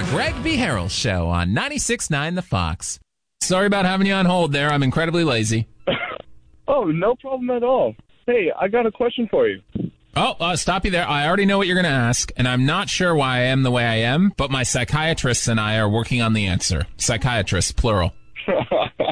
Greg V. Harrell Show on 96.9 The Fox. Sorry about having you on hold there. I'm incredibly lazy. Oh, no problem at all. Hey, I got a question for you. Oh, stop you there. I already know what you're going to ask, and I'm not sure why I am the way I am, but my psychiatrists and I are working on the answer. Psychiatrists, plural.